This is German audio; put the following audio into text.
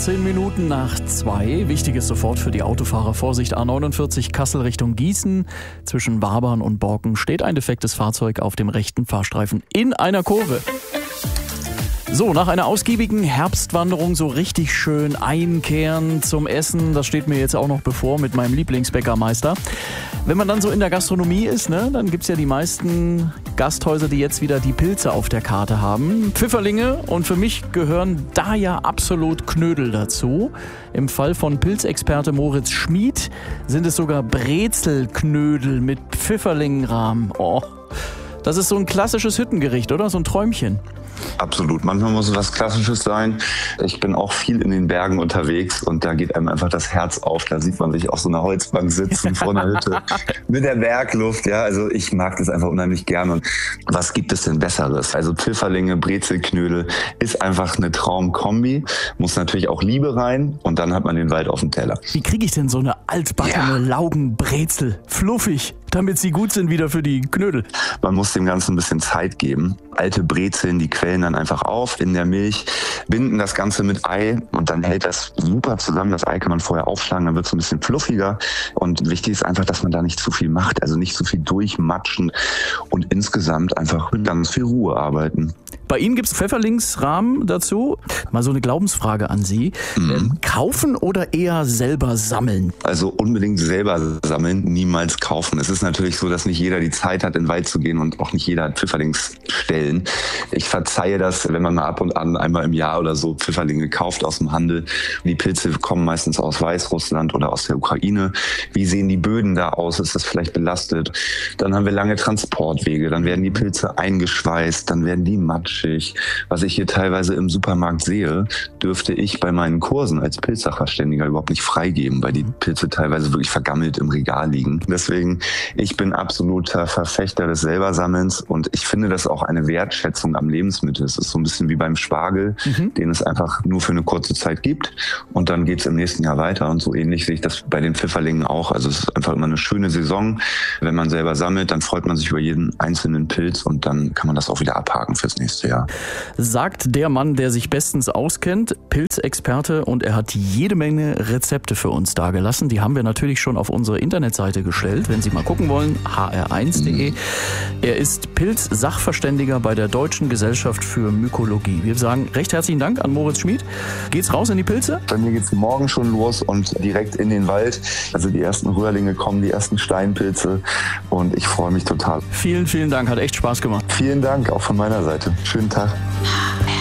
14 Minuten nach 2. Wichtiges sofort für die Autofahrer. Vorsicht, A49 Kassel Richtung Gießen. Zwischen Wabern und Borken steht ein defektes Fahrzeug auf dem rechten Fahrstreifen in einer Kurve. So, nach einer ausgiebigen Herbstwanderung so richtig schön einkehren zum Essen. Das steht mir jetzt auch noch bevor mit meinem Lieblingsbäckermeister. Wenn man dann so in der Gastronomie ist, dann gibt es ja die meisten Gasthäuser, die jetzt wieder die Pilze auf der Karte haben. Pfifferlinge, und für mich gehören da ja absolut Knödel dazu. Im Fall von Pilzexperte Moritz Schmid sind es sogar Brezelknödel mit Pfifferlingenrahmen. Oh, das ist so ein klassisches Hüttengericht, oder? So ein Träumchen. Absolut. Manchmal muss es was Klassisches sein. Ich bin auch viel in den Bergen unterwegs und da geht einem einfach das Herz auf. Da sieht man sich auf so einer Holzbank sitzen vor einer Hütte mit der Bergluft. Ja, also ich mag das einfach unheimlich gern. Und was gibt es denn Besseres? Also Pfifferlinge, Brezelknödel ist einfach eine Traumkombi. Muss natürlich auch Liebe rein und dann hat man den Wald auf dem Teller. Wie kriege ich denn so eine altbackene Laugenbrezel fluffig, damit sie gut sind wieder für die Knödel? Man muss dem Ganzen ein bisschen Zeit geben. Alte Brezeln, die quellen dann einfach auf in der Milch, binden das Ganze mit Ei und dann hält das super zusammen. Das Ei kann man vorher aufschlagen, dann wird es ein bisschen fluffiger. Und wichtig ist einfach, dass man da nicht zu viel macht, also nicht zu viel durchmatschen und insgesamt einfach mit ganz viel Ruhe arbeiten. Bei Ihnen gibt es Pfefferlingsrahmen dazu. Mal so eine Glaubensfrage an Sie. Kaufen oder eher selber sammeln? Also unbedingt selber sammeln, niemals kaufen. Es ist natürlich so, dass nicht jeder die Zeit hat, in den Wald zu gehen und auch nicht jeder hat Pfifferlingsstellen. Ich verzeihe das, wenn man mal ab und an einmal im Jahr oder so Pfifferlinge kauft aus dem Handel. Die Pilze kommen meistens aus Weißrussland oder aus der Ukraine. Wie sehen die Böden da aus? Ist das vielleicht belastet? Dann haben wir lange Transportwege. Dann werden die Pilze eingeschweißt. Dann werden die matschig. Was ich hier teilweise im Supermarkt sehe, dürfte ich bei meinen Kursen als Pilzsachverständiger überhaupt nicht freigeben, weil die Pilze teilweise wirklich vergammelt im Regal liegen. Deswegen, ich bin absoluter Verfechter des Selbersammelns und ich finde das auch eine Wertschätzung am Lebensmittel. Es ist so ein bisschen wie beim Spargel, den es einfach nur für eine kurze Zeit gibt und dann geht es im nächsten Jahr weiter. Und so ähnlich sehe ich das bei den Pfifferlingen auch. Also es ist einfach immer eine schöne Saison. Wenn man selber sammelt, dann freut man sich über jeden einzelnen Pilz und dann kann man das auch wieder abhaken fürs nächste Jahr. Sagt der Mann, der sich bestens auskennt, Pilzexperte, und er hat jede Menge Rezepte für uns dagelassen. Die haben wir natürlich schon auf unsere Internetseite gestellt, wenn Sie mal gucken wollen, hr1.de. Er ist Pilzsachverständiger bei der Deutschen Gesellschaft für Mykologie. Wir sagen recht herzlichen Dank an Moritz Schmid. Geht's raus in die Pilze? Bei mir geht's morgen schon los und direkt in den Wald. Also die ersten Röhrlinge kommen, die ersten Steinpilze und ich freue mich total. Vielen, vielen Dank, hat echt Spaß gemacht. Vielen Dank, auch von meiner Seite. Schönen Tag.